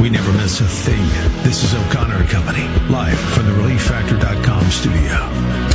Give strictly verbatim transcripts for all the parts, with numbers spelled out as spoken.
We never miss a thing. This is O'Connor and Company, live from the relief factor dot com studio.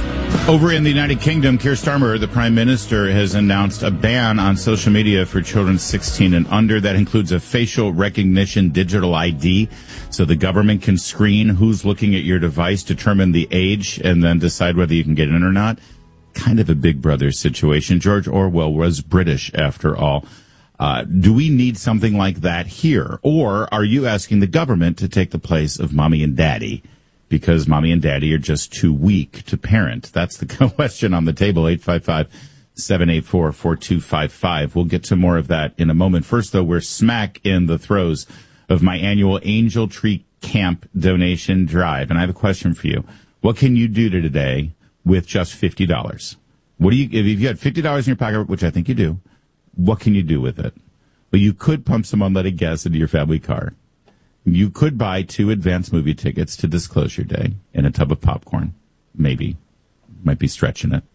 Over in the United Kingdom, Keir Starmer, the Prime Minister, has announced a ban on social media for children sixteen and under. That includes a facial recognition digital I D, so the government can screen who's looking at your device, determine the age, and then decide whether you can get in or not. Kind of a Big Brother situation. George Orwell was British, after all. Uh, do we need something like that here? Or are you asking the government to take the place of mommy and daddy because mommy and daddy are just too weak to parent? That's the question on the table. eight five five, seven eight four, four two five five. We'll get to more of that in a moment. First, though, we're smack in the throes of my annual Angel Tree Camp donation drive. And I have a question for you. What can you do today with just fifty dollars? What do you, if you had fifty dollars in your pocket, which I think you do, what can you do with it? Well, you could pump some unleaded gas into your family car. You could buy two advance movie tickets to Disclosure Day and a tub of popcorn. Maybe. Might be stretching it.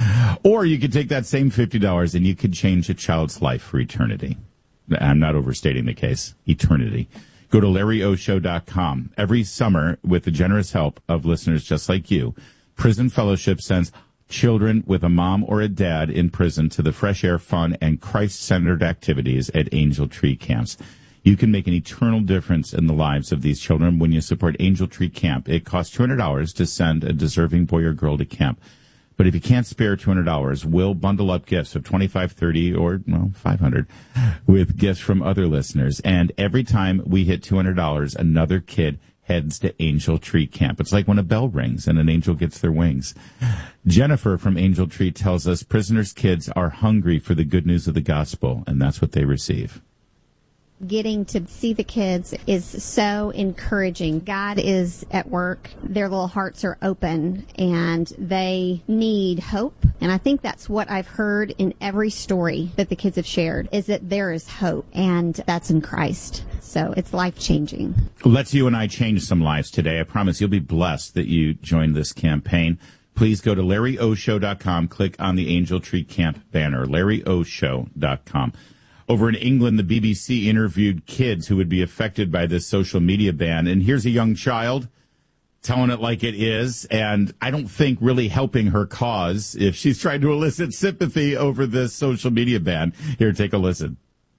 Or you could take that same fifty dollars and you could change a child's life for eternity. I'm not overstating the case. Eternity. Go to Larry O Show dot com. Every summer, with the generous help of listeners just like you, Prison Fellowship sends children with a mom or a dad in prison to the fresh air, fun, and Christ-centered activities at Angel Tree Camps. You can make an eternal difference in the lives of these children when you support Angel Tree Camp. It costs two hundred dollars to send a deserving boy or girl to camp. But if you can't spare two hundred dollars, we'll bundle up gifts of twenty-five, thirty, or, well, five hundred with gifts from other listeners. And every time we hit two hundred dollars, another kid heads to Angel Tree Camp. It's like when a bell rings and an angel gets their wings. Jennifer from Angel Tree tells us prisoners' kids are hungry for the good news of the gospel, and that's what they receive. Getting to see the kids is so encouraging. God is at work. Their little hearts are open, and they need hope. And I think that's what I've heard in every story that the kids have shared, is that there is hope, and that's in Christ. So it's life-changing. Let's you and I change some lives today. I promise you'll be blessed that you joined this campaign. Please go to Larry O Show dot com. Click on the Angel Tree Camp banner, Larry O Show dot com. Over in England, the B B C interviewed kids who would be affected by this social media ban. And here's a young child telling it like it is, and I don't think really helping her cause if she's trying to elicit sympathy over this social media ban. Here, take a listen.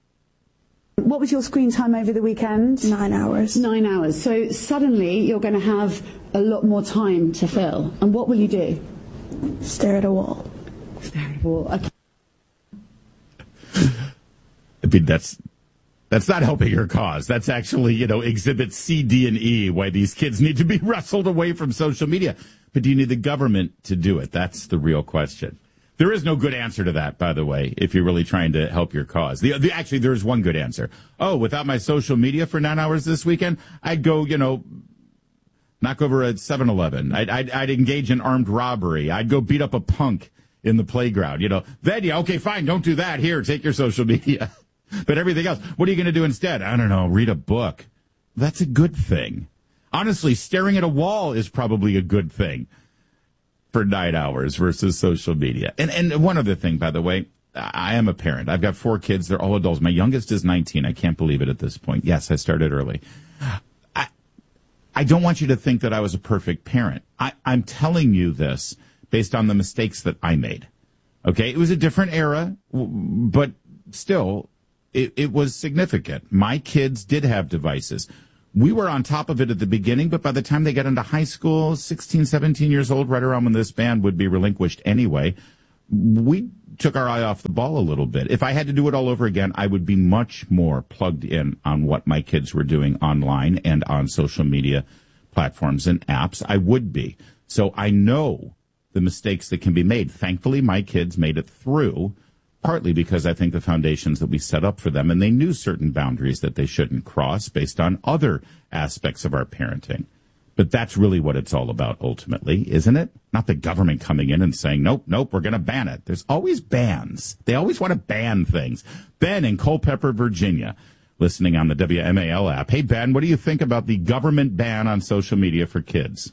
What was your screen time over the weekend? Nine hours. Nine hours. So suddenly you're going to have a lot more time to fill. And what will you do? Stare at a wall. Stare at a wall. Okay. I mean, that's that's not helping her cause. That's actually, you know, exhibit C, D, and E, why these kids need to be wrestled away from social media. But do you need the government to do it? That's the real question. There is no good answer to that, by the way, if you're really trying to help your cause. The, the, actually, there's one good answer. Oh, without my social media for nine hours this weekend, I'd go, you know, knock over a seven eleven. I'd, I'd, I'd engage in armed robbery. I'd go beat up a punk in the playground. You know, then, yeah, okay, fine, don't do that. Here, take your social media. But everything else, what are you going to do instead? I don't know, read a book. That's a good thing. Honestly, staring at a wall is probably a good thing for nine hours versus social media. And and one other thing, by the way, I am a parent. I've got four kids. They're all adults. My youngest is nineteen. I can't believe it at this point. Yes, I started early. I, I don't want you to think that I was a perfect parent. I, I'm telling you this based on the mistakes that I made. Okay? It was a different era, but still, it, it was significant. My kids did have devices. We were on top of it at the beginning, but by the time they got into high school, sixteen, seventeen years old, right around when this ban would be relinquished anyway, we took our eye off the ball a little bit. If I had to do it all over again, I would be much more plugged in on what my kids were doing online and on social media platforms and apps. I would be. So I know the mistakes that can be made. Thankfully, my kids made it through, partly because I think the foundations that we set up for them, and they knew certain boundaries that they shouldn't cross based on other aspects of our parenting. But that's really what it's all about ultimately, isn't it? Not the government coming in and saying, nope, nope, we're going to ban it. There's always bans. They always want to ban things. Ben in Culpeper, Virginia, listening on the W M A L app. Hey, Ben, what do you think about the government ban on social media for kids?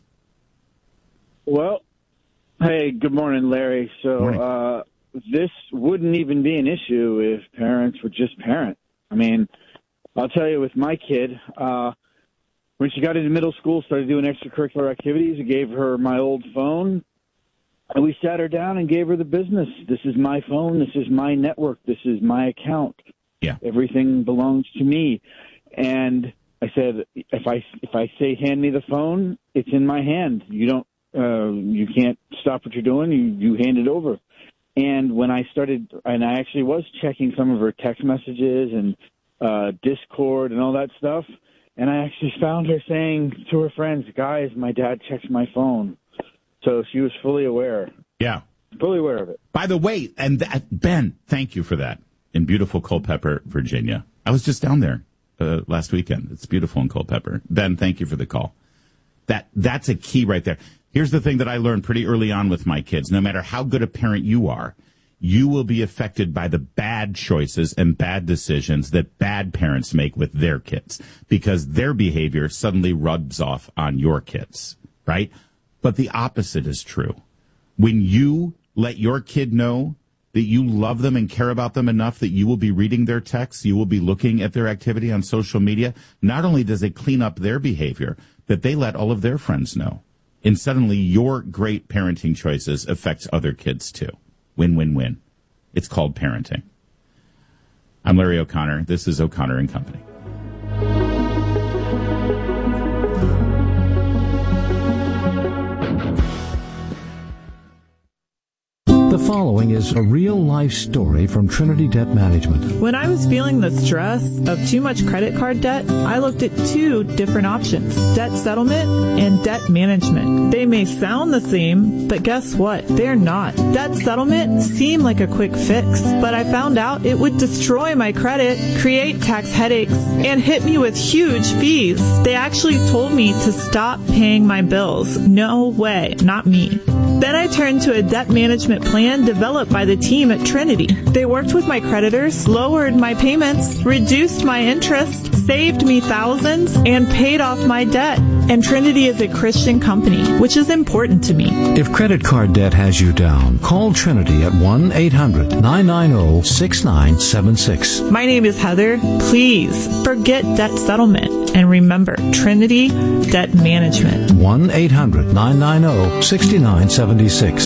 Well, hey, good morning, Larry. So, Morning. uh, this wouldn't even be an issue if parents would just parent. I mean, I'll tell you, with my kid, uh, when she got into middle school, started doing extracurricular activities, I gave her my old phone, and we sat her down and gave her the business. This is my phone. This is my network. This is my account. Yeah. Everything belongs to me. And I said, if I if I say hand me the phone, it's in my hand. You don't, uh, you can't stop what you're doing. You you hand it over. And when I started, and I actually was checking some of her text messages and uh, Discord and all that stuff, and I actually found her saying to her friends, "Guys, my dad checks my phone." So she was fully aware. Yeah. Fully aware of it. By the way, and that, Ben, thank you for that. In beautiful Culpeper, Virginia. I was just down there uh, last weekend. It's beautiful in Culpeper. Ben, thank you for the call. That That's a key right there. Here's the thing that I learned pretty early on with my kids. No matter how good a parent you are, you will be affected by the bad choices and bad decisions that bad parents make with their kids, because their behavior suddenly rubs off on your kids, right? But the opposite is true. When you let your kid know that you love them and care about them enough that you will be reading their texts, you will be looking at their activity on social media, not only does it clean up their behavior, but they let all of their friends know. And suddenly your great parenting choices affects other kids too. Win, win, win. It's called parenting. I'm Larry O'Connor. This is O'Connor and Company. The following is a real-life story from Trinity Debt Management. When I was feeling the stress of too much credit card debt, I looked at two different options: debt settlement and debt management. They may sound the same, but guess what? They're not. Debt settlement seemed like a quick fix, but I found out it would destroy my credit, create tax headaches, and hit me with huge fees. They actually told me to stop paying my bills. No way, not me. Then I turned to a debt management plan developed by the team at Trinity. They worked with my creditors, lowered my payments, reduced my interest, saved me thousands, and paid off my debt. And Trinity is a Christian company, which is important to me. If credit card debt has you down, call Trinity at one eight hundred nine nine zero six nine seven six. My name is Heather. Please forget debt settlement and remember Trinity Debt Management. one eight hundred nine nine zero six nine seven six.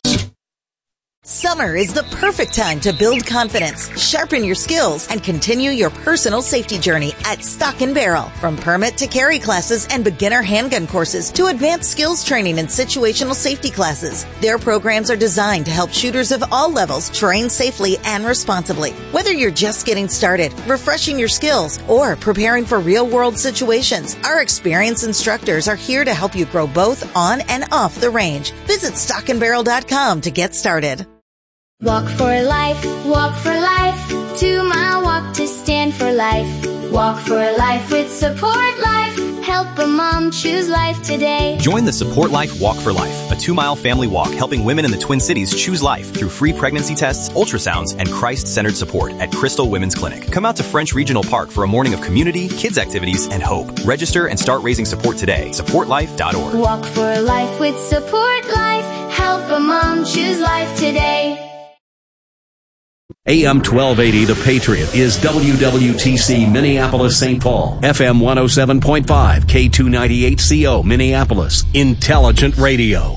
Summer is the perfect time to build confidence, sharpen your skills, and continue your personal safety journey at Stock and Barrel. From permit to carry classes and beginner handgun courses to advanced skills training and situational safety classes, their programs are designed to help shooters of all levels train safely and responsibly. Whether you're just getting started, refreshing your skills, or preparing for real-world situations, our experienced instructors are here to help you grow both on and off the range. Visit stock and barrel dot com to get started. Walk for life, walk for life, two-mile walk to stand for life. Walk for life with Support Life. Help a mom choose life today. Join the Support Life Walk for Life, a two-mile family walk helping women in the Twin Cities choose life through free pregnancy tests, ultrasounds, and Christ-centered support at Crystal Women's Clinic. Come out to French Regional Park for a morning of community, kids activities, and hope. Register and start raising support today. support life dot org. Walk for life with Support Life. Help a mom choose life today. A M twelve eighty, The Patriot, is W W T C Minneapolis, Saint Paul. F M one oh seven point five, K two ninety-eight C O Minneapolis. Intelligent Radio.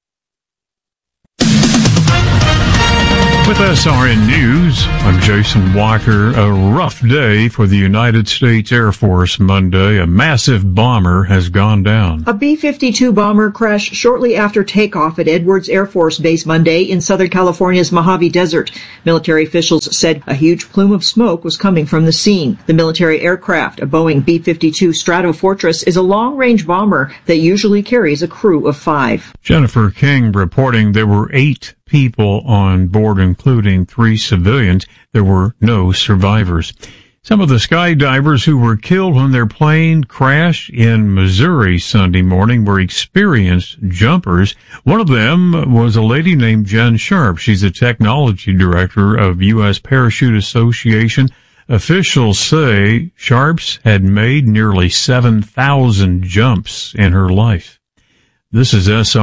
With S R N News, I'm Jason Walker. A rough day for the United States Air Force Monday. A massive bomber has gone down. A B fifty-two bomber crashed shortly after takeoff at Edwards Air Force Base Monday in Southern California's Mojave Desert. Military officials said a huge plume of smoke was coming from the scene. The military aircraft, a Boeing B fifty-two Stratofortress, is a long-range bomber that usually carries a crew of five. Jennifer King reporting there were eight people on board, including three civilians. There were no survivors. Some of the skydivers who were killed when their plane crashed in Missouri Sunday morning were experienced jumpers. One of them was a lady named Jen Sharp. She's the technology director of U S Parachute Association. Officials say Sharps had made nearly seven thousand jumps in her life. This is S R N.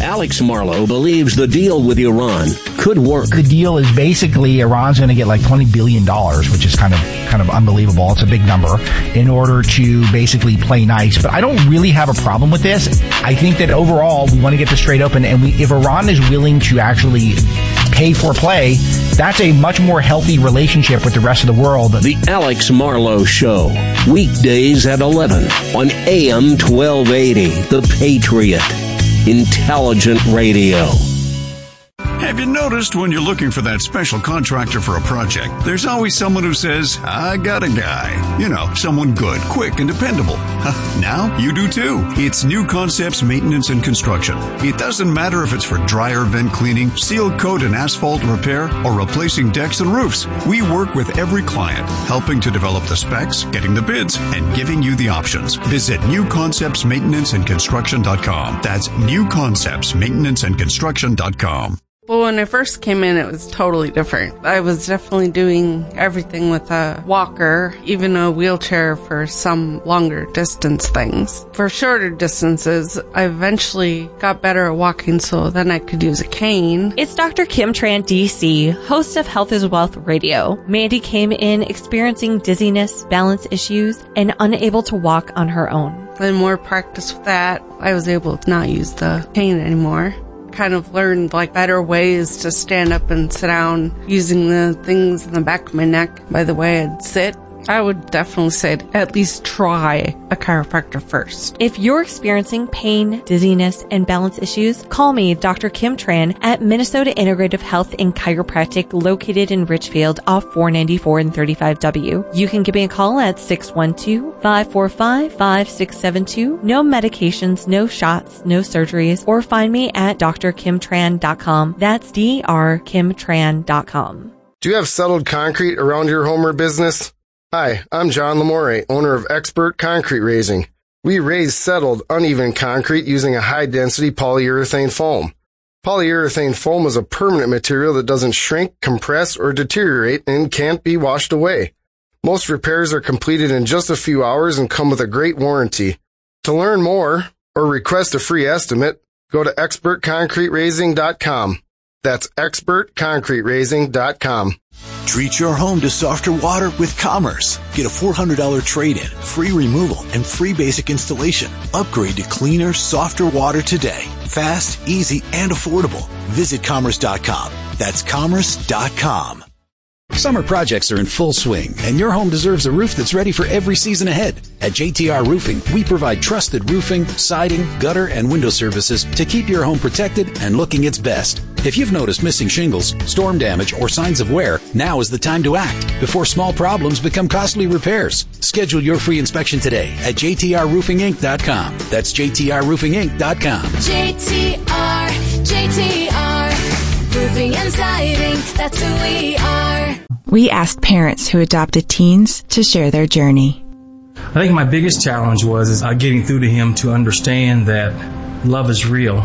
Alex Marlowe believes the deal with Iran could work. The deal is basically Iran's going to get like twenty billion dollars, which is kind of kind of unbelievable. It's a big number, in order to basically play nice. But I don't really have a problem with this. I think that overall we want to get this straight open, and we, if Iran is willing to actually pay for play, that's a much more healthy relationship with the rest of the world. The Alex Marlowe Show, weekdays at eleven on A M twelve eighty, The Patriot. Intelligent radio. Have you noticed when you're looking for that special contractor for a project, there's always someone who says, I got a guy. You know, someone good, quick, and dependable. Now you do too. It's New Concepts Maintenance and Construction. It doesn't matter if it's for dryer vent cleaning, seal coat and asphalt repair, or replacing decks and roofs. We work with every client, helping to develop the specs, getting the bids, and giving you the options. Visit new concepts maintenance and construction dot com. That's new concepts maintenance and construction dot com. Well, when I first came in, it was totally different. I was definitely doing everything with a walker, even a wheelchair for some longer distance things. For shorter distances, I eventually got better at walking, so then I could use a cane. It's Doctor Kim Tran, D C, host of Health is Wealth Radio. Mandy came in experiencing dizziness, balance issues, and unable to walk on her own. Then more practice with that, I was able to not use the cane anymore. Kind of learned like better ways to stand up and sit down using the things in the back of my neck by the way I'd sit. I would definitely say at least try a chiropractor first. If you're experiencing pain, dizziness, and balance issues, call me, Doctor Kim Tran, at Minnesota Integrative Health and Chiropractic, located in Richfield off four ninety-four and thirty-five W. You can give me a call at six one two, five four five, five six seven two. No medications, no shots, no surgeries, or find me at D R kim tran dot com. That's D R kim tran dot com. Do you have settled concrete around your home or business? Hi, I'm John Lamore, owner of Expert Concrete Raising. We raise settled, uneven concrete using a high-density polyurethane foam. Polyurethane foam is a permanent material that doesn't shrink, compress, or deteriorate and can't be washed away. Most repairs are completed in just a few hours and come with a great warranty. To learn more or request a free estimate, go to expert concrete raising dot com. That's expert concrete raising dot com. Treat your home to softer water with Commerce. Get a four hundred dollars trade-in, free removal, and free basic installation. Upgrade to cleaner, softer water today. Fast, easy, and affordable. Visit commerce dot com. That's commerce dot com. Summer projects are in full swing, and your home deserves a roof that's ready for every season ahead. At J T R Roofing, we provide trusted roofing, siding, gutter, and window services to keep your home protected and looking its best. If you've noticed missing shingles, storm damage, or signs of wear, now is the time to act before small problems become costly repairs. Schedule your free inspection today at j t r roofing inc dot com. That's j t r roofing inc dot com. J T R, J T R, roofing and siding, that's who we are. We asked parents who adopted teens to share their journey. I think my biggest challenge was is, uh, getting through to him to understand that love is real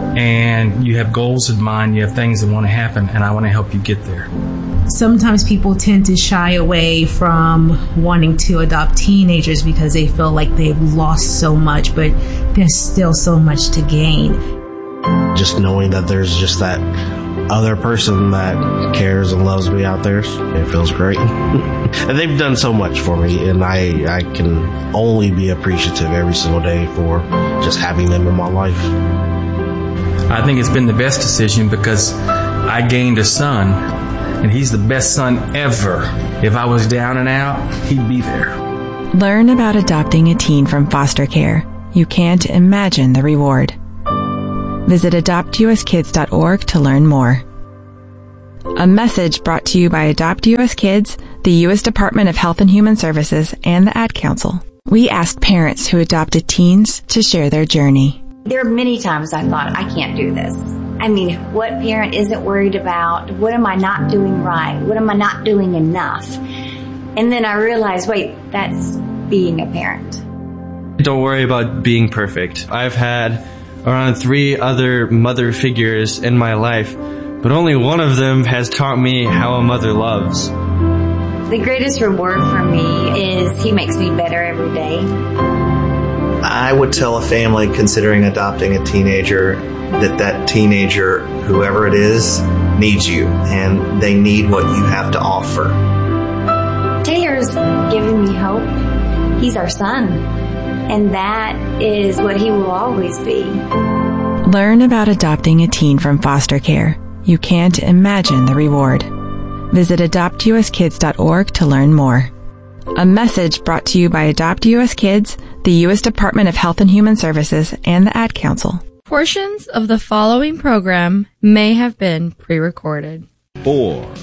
and you have goals in mind, you have things that want to happen, and I want to help you get there. Sometimes people tend to shy away from wanting to adopt teenagers because they feel like they've lost so much, but there's still so much to gain. Just knowing that there's just that other person that cares and loves me out there, it feels great. And they've done so much for me, and I, I can only be appreciative every single day for just having them in my life. I think it's been the best decision because I gained a son, and he's the best son ever. If I was down and out, he'd be there. Learn about adopting a teen from foster care. You can't imagine the reward. Visit adopt u s kids dot org to learn more. A message brought to you by Adopt U S Kids, the U S Department of Health and Human Services, and the Ad Council. We asked parents who adopted teens to share their journey. There are many times I thought, I can't do this. I mean, what parent isn't worried about? What am I not doing right? What am I not doing enough? And then I realized, wait, that's being a parent. Don't worry about being perfect. I've had around three other mother figures in my life, but only one of them has taught me how a mother loves. The greatest reward for me is he makes me better every day. I would tell a family considering adopting a teenager, that that teenager, whoever it is, needs you, and they need what you have to offer. Taylor's giving me hope. He's our son, and that is what he will always be. Learn about adopting a teen from foster care. You can't imagine the reward. Visit adopt u s kids dot org to learn more. A message brought to you by Adopt U S Kids, the U S Department of Health and Human Services, and the Ad Council. Portions of the following program may have been pre-recorded. Four.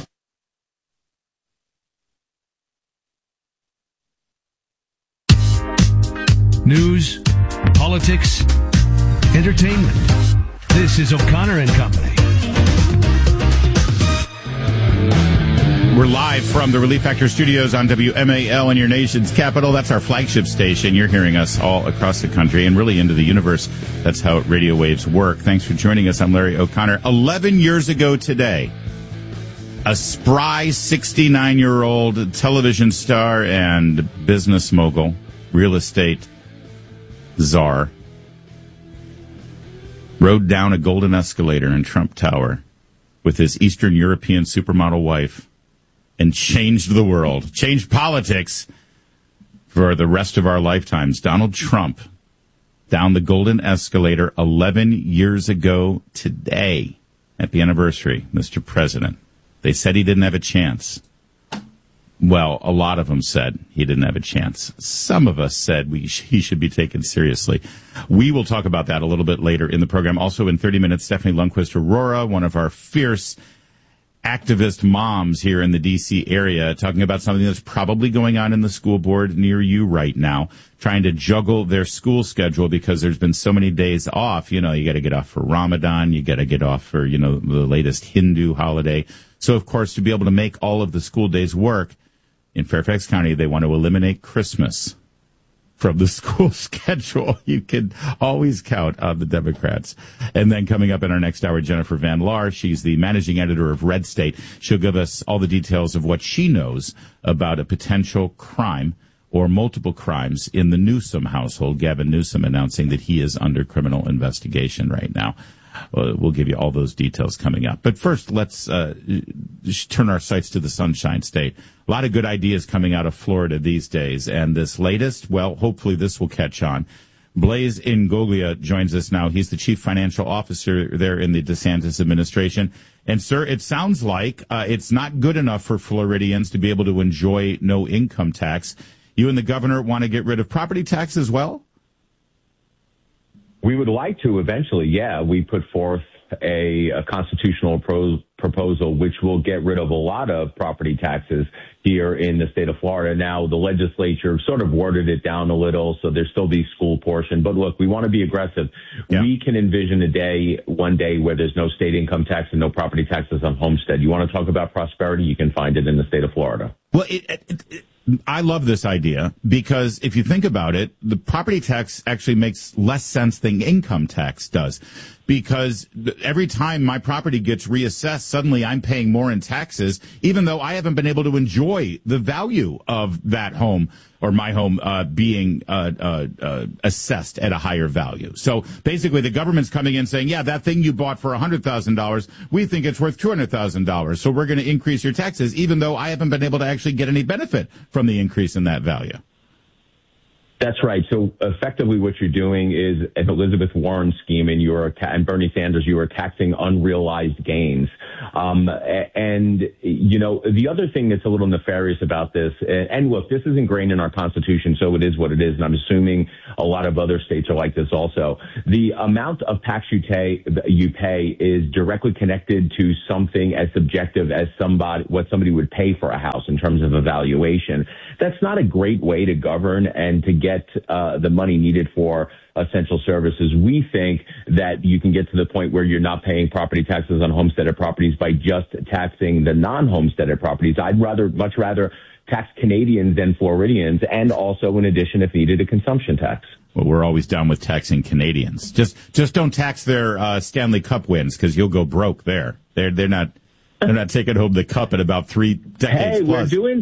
News, politics, entertainment. This is O'Connor and Company. We're live from the Relief Factor Studios on W M A L in your nation's capital. That's our flagship station. You're hearing us all across the country and really into the universe. That's how radio waves work. Thanks for joining us. I'm Larry O'Connor. Eleven years ago today, a spry sixty-nine-year-old television star and business mogul, real estate czar, rode down a golden escalator in Trump Tower with his Eastern European supermodel wife and changed the world, changed politics for the rest of our lifetimes. Donald Trump down the golden escalator eleven years ago today. Happy anniversary, Mister President. They said he didn't have a chance. Well, a lot of them said he didn't have a chance. Some of us said we sh- he should be taken seriously. We will talk about that a little bit later in the program. Also in thirty minutes, Stephanie Lundquist Aurora, one of our fierce activist moms here in the D C area, talking about something that's probably going on in the school board near you right now, trying to juggle their school schedule because there's been so many days off. You know, you got to get off for Ramadan. You got to get off for, you know, the latest Hindu holiday. So, of course, to be able to make all of the school days work, in Fairfax County, they want to eliminate Christmas from the school schedule. You can always count on the Democrats. And then coming up in our next hour, Jennifer Van Laar. She's the managing editor of Red State. She'll give us all the details of what she knows about a potential crime or multiple crimes in the Newsom household. Gavin Newsom announcing that he is under criminal investigation right now. Uh, we'll give you all those details coming up. But first, let's uh, turn our sights to the Sunshine State. A lot of good ideas coming out of Florida these days. And this latest, well, hopefully this will catch on. Blaise Ingoglia joins us now. He's the chief financial officer there in the DeSantis administration. And, sir, it sounds like uh, it's not good enough for Floridians to be able to enjoy no income tax. You and the governor want to get rid of property tax as well? We would like to eventually, yeah. We put forth a, a constitutional pro- proposal which will get rid of a lot of property taxes here in the state of Florida. Now, the legislature sort of worded it down a little, so there's still the school portion. But look, we want to be aggressive. Yeah. We can envision a day, one day, where there's no state income tax and no property taxes on homestead. You want to talk about prosperity? You can find it in the state of Florida. Well, it, it, it I love this idea because if you think about it, the property tax actually makes less sense than income tax does, because every time my property gets reassessed, suddenly I'm paying more in taxes, even though I haven't been able to enjoy the value of that home or my home uh, being uh, uh, uh, assessed at a higher value. So basically the government's coming in saying, yeah, that thing you bought for one hundred thousand dollars, we think it's worth two hundred thousand dollars. So we're going to increase your taxes, even though I haven't been able to actually get any benefit from the increase in that value. That's right. So effectively what you're doing is an Elizabeth Warren scheme, and you're and Bernie Sanders, you are taxing unrealized gains. Um, and, you know, the other thing that's a little nefarious about this, and look, this is ingrained in our Constitution, so it is what it is, and I'm assuming a lot of other states are like this also. The amount of tax you pay, you pay is directly connected to something as subjective as somebody, what somebody would pay for a house in terms of a valuation. That's not a great way to govern and to get uh, the money needed for essential services. We think that you can get to the point where you're not paying property taxes on homesteaded properties by just taxing the non-homesteaded properties. I'd rather, much rather tax Canadians than Floridians, and also, in addition, if needed, a consumption tax. Well, we're always down with taxing Canadians. Just, just don't tax their uh, Stanley Cup wins, because you'll go broke there. They're, they're not, they're not taking home the cup in about three decades hey, plus. We're doing.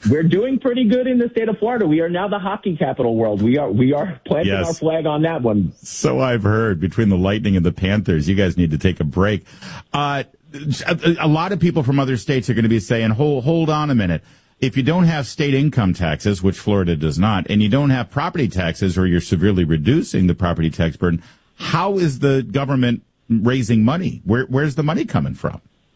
We're doing pretty good in the state of Florida. We are now the hockey capital world. We are we are planting Yes. our flag on that one. So I've heard. Between the Lightning and the Panthers, you guys need to take a break. Uh, a, a lot of people from other states are going to be saying, hold, hold on a minute. If you don't have state income taxes, which Florida does not, and you don't have property taxes, or you're severely reducing the property tax burden, how is the government raising money? Where, where's the money coming from?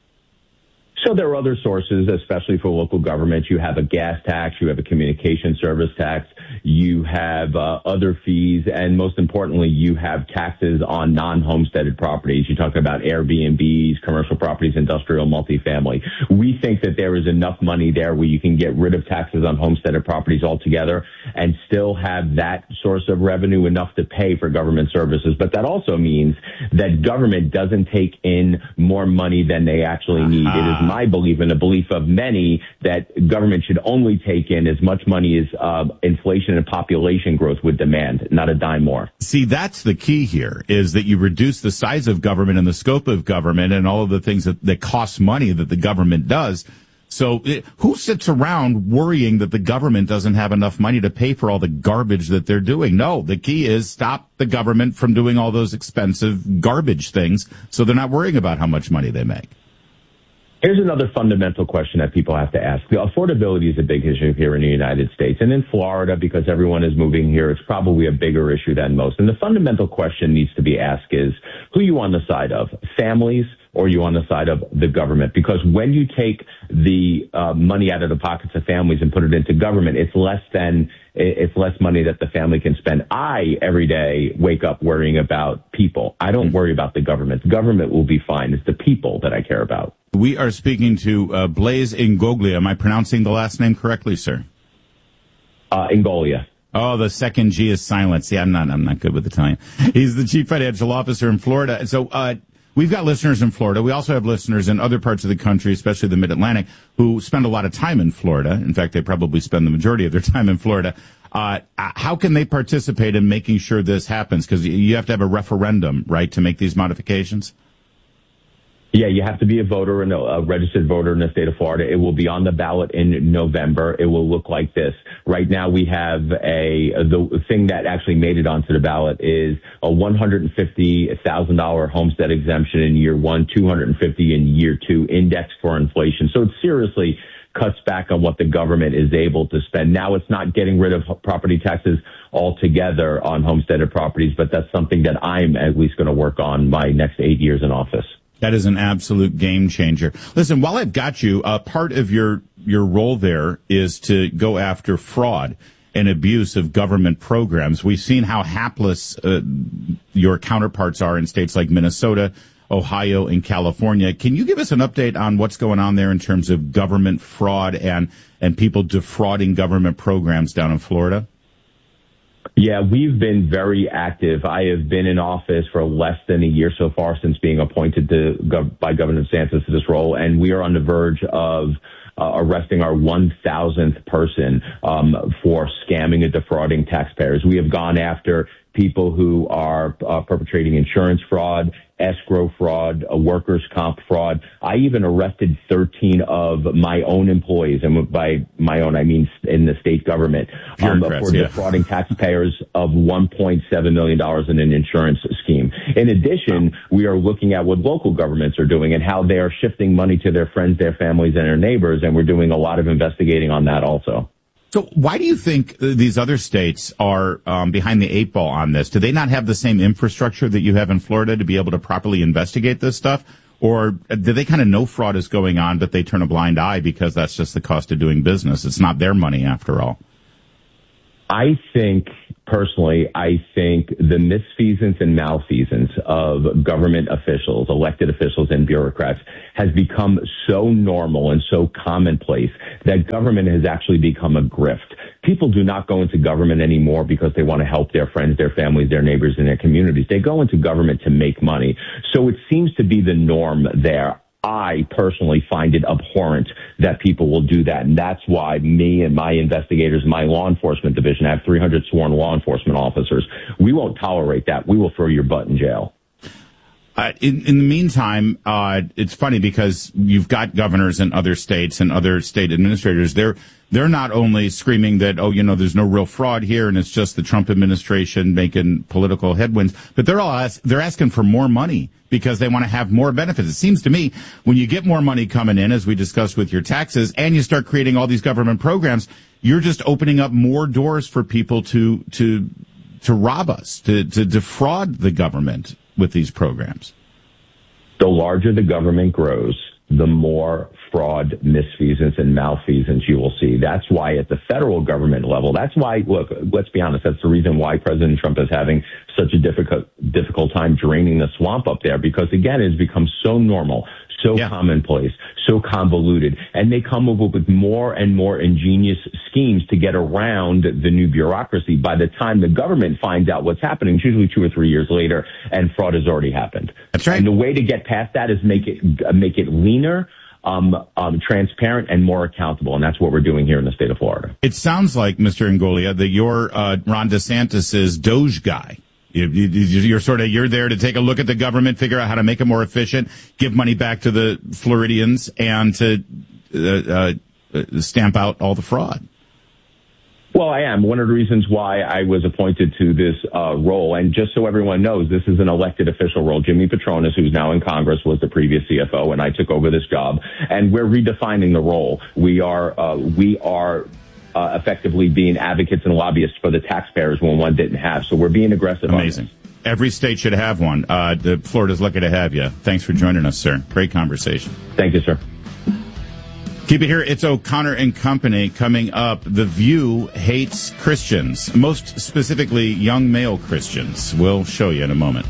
So there are other sources, especially for local governments. You have a gas tax, you have a communication service tax, you have uh, other fees, and most importantly, you have taxes on non-homesteaded properties. You're talking about Airbnbs, commercial properties, industrial, multifamily. We think that there is enough money there where you can get rid of taxes on homesteaded properties altogether and still have that source of revenue enough to pay for government services. But that also means that government doesn't take in more money than they actually need. Uh-huh. It is my belief and the belief of many that government should only take in as much money as uh, inflation and population growth would demand, not a dime more. See, that's the key here, is that you reduce the size of government and the scope of government and all of the things that, that cost money that the government does. So it, who sits around worrying that the government doesn't have enough money to pay for all the garbage that they're doing? No, the key is stop the government from doing all those expensive garbage things so they're not worrying about how much money they make. Here's another fundamental question that people have to ask. The affordability is a big issue here in the United States. And in Florida, because everyone is moving here, it's probably a bigger issue than most. And the fundamental question needs to be asked is, who are you on the side of? Families, or are you on the side of the government? Because when you take the uh, money out of the pockets of families and put it into government, it's less than it's less money that the family can spend. I, every day, wake up worrying about people. I don't worry about the government. The government will be fine. It's the people that I care about. We are speaking to uh, Blaise Ingoglia. Am I pronouncing the last name correctly, sir? Uh, Ingoglia. Oh, the second G is silent. See, I'm not, I'm not good with Italian. He's the chief financial officer in Florida. So, uh, we've got listeners in Florida. We also have listeners in other parts of the country, especially the Mid-Atlantic, who spend a lot of time in Florida. In fact, they probably spend the majority of their time in Florida. Uh, how can they participate in making sure this happens? Because you have to have a referendum, right, to make these modifications? Yeah, you have to be a voter and a registered voter in the state of Florida. It will be on the ballot in November. It will look like this. Right now we have a, the thing that actually made it onto the ballot is a one hundred fifty thousand dollars homestead exemption in year one, two hundred fifty thousand dollars in year two, indexed for inflation. So it seriously cuts back on what the government is able to spend. Now it's not getting rid of property taxes altogether on homesteaded properties, but that's something that I'm at least going to work on my next eight years in office. That is an absolute game changer. Listen, while I've got you, uh, part of your, your role there is to go after fraud and abuse of government programs. We've seen how hapless uh, your counterparts are in states like Minnesota, Ohio, and California. Can you give us an update on what's going on there in terms of government fraud and, and people defrauding government programs down in Florida? Yeah, we've been very active. I have been in office for less than a year so far since being appointed to gov- by Governor DeSantis to this role, and we are on the verge of uh, arresting our one thousandth person um, for scamming and defrauding taxpayers. We have gone after people who are uh, perpetrating insurance fraud, escrow fraud, a workers' comp fraud. I even arrested thirteen of my own employees, and by my own, I mean in the state government, um, for yeah. defrauding taxpayers of one point seven million dollars in an insurance scheme. In addition, we are looking at what local governments are doing and how they are shifting money to their friends, their families, and their neighbors, and we're doing a lot of investigating on that also. So why do you think these other states are um, behind the eight ball on this? Do they not have the same infrastructure that you have in Florida to be able to properly investigate this stuff? Or do they kind of know fraud is going on, but they turn a blind eye because that's just the cost of doing business? It's not their money after all. I think, personally, I think the misfeasance and malfeasance of government officials, elected officials, and bureaucrats has become so normal and so commonplace that government has actually become a grift. People do not go into government anymore because they want to help their friends, their families, their neighbors, and their communities. They go into government to make money. So it seems to be the norm there. I personally find it abhorrent that people will do that. And that's why me and my investigators, my law enforcement division, I have three hundred sworn law enforcement officers. We won't tolerate that. We will throw your butt in jail. Uh, in, in the meantime, uh, it's funny because you've got governors in other states and other state administrators. They're they're not only screaming that, oh, you know, there's no real fraud here and it's just the Trump administration making political headwinds, but they're all ask, they're asking for more money because they want to have more benefits. It seems to me when you get more money coming in, as we discussed with your taxes, and you start creating all these government programs, you're just opening up more doors for people to to to rob us, to, to defraud the government with these programs. The larger the government grows, the more fraud, misfeasance, and malfeasance you will see. That's why at the federal government level, that's why, look, let's be honest, that's the reason why President Trump is having such a difficult, difficult time draining the swamp up there, because again, it's become so normal, so yeah. commonplace, so convoluted, and they come up with more and more ingenious schemes to get around the new bureaucracy. By the time the government finds out what's happening, it's usually two or three years later, and fraud has already happened. That's right. And the way to get past that is make it make it leaner, um, um, transparent, and more accountable, and that's what we're doing here in the state of Florida. It sounds like, Mister Ingoglia, that you're uh, Ron DeSantis's Doge guy. You, you, you're sort of, you're there to take a look at the government, figure out how to make it more efficient, give money back to the Floridians, and to uh, uh, stamp out all the fraud. Well, I am. One of the reasons why I was appointed to this uh, role, and just so everyone knows, this is an elected official role. Jimmy Petronis, who's now in Congress, was the previous C F O, and I took over this job. And we're redefining the role. We are, uh, we are uh, effectively being advocates and lobbyists for the taxpayers when one didn't have. So we're being aggressive. Amazing. Every state should have one. Uh, the Florida's lucky to have you. Thanks for joining us, sir. Great conversation. Thank you, sir. Keep it here. It's O'Connor and Company coming up. The View hates Christians, most specifically young male Christians. We'll show you in a moment.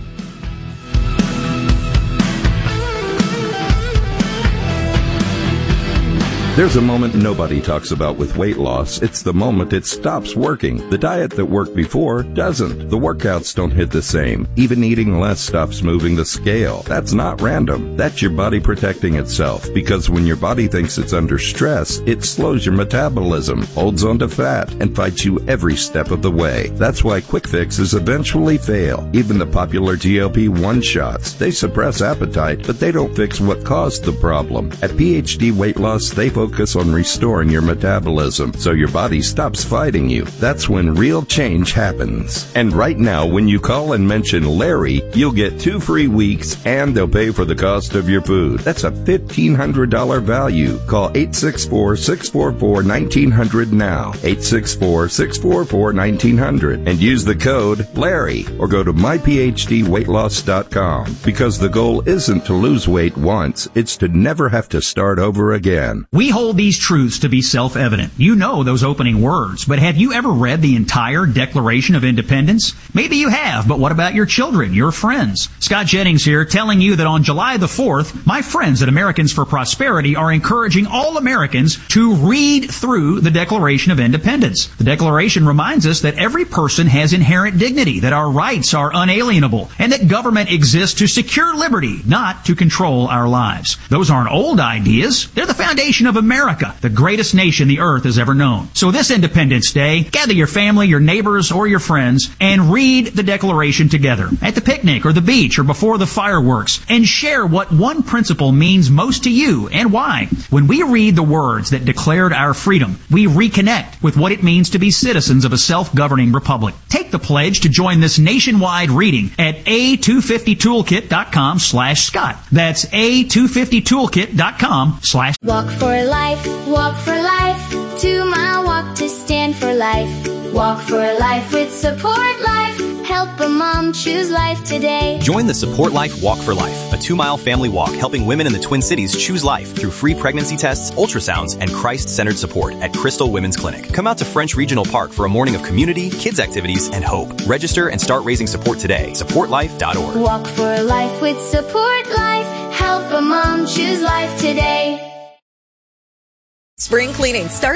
There's a moment nobody talks about with weight loss. It's the moment it stops working. The diet that worked before doesn't. The workouts don't hit the same. Even eating less stops moving the scale. That's not random. That's your body protecting itself. Because when your body thinks it's under stress, it slows your metabolism, holds onto fat, and fights you every step of the way. That's why quick fixes eventually fail. Even the popular G L P one shots. They suppress appetite, but they don't fix what caused the problem. At P H D Weight Loss, they focus Focus on restoring your metabolism so your body stops fighting you. That's when real change happens. And right now, when you call and mention Larry, you'll get two free weeks and they'll pay for the cost of your food. That's a fifteen hundred dollars value. Call eight six four, six four four, one nine zero zero now. eight six four, six four four, one nine zero zero and use the code Larry or go to my p h d weight loss dot com because the goal isn't to lose weight once. It's to never have to start over again. We hold these truths to be self-evident. You know those opening words, but have you ever read the entire Declaration of Independence? Maybe you have, but what about your children, your friends? Scott Jennings here telling you that on July the fourth, my friends at Americans for Prosperity are encouraging all Americans to read through the Declaration of Independence. The Declaration reminds us that every person has inherent dignity, that our rights are unalienable, and that government exists to secure liberty, not to control our lives. Those aren't old ideas. They're the foundation of America, the greatest nation the earth has ever known. So this Independence Day, gather your family, your neighbors, or your friends and read the Declaration together at the picnic or the beach or before the fireworks and share what one principle means most to you and why. When we read the words that declared our freedom, we reconnect with what it means to be citizens of a self-governing republic. Take the pledge to join this nationwide reading at a two fifty toolkit dot com slash Scott. That's a two fifty toolkit dot com slash Walk for life, walk for life, two mile walk to stand for life. Walk for life with Support Life. Help a mom choose life today. Join the Support Life Walk for Life, a two-mile family walk helping women in the Twin Cities choose life through free pregnancy tests, ultrasounds, and Christ-centered support at Crystal Women's Clinic. Come out to French Regional Park for a morning of community, kids activities, and hope. Register and start raising support today. support life dot org. Walk for life with Support Life. Help a mom choose life today. Spring cleaning starts